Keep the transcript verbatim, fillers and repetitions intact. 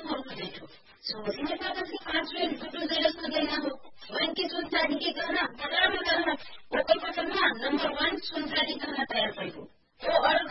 Formulate हो. सो इनके साथ आपके पांच वेव टू जेड को देना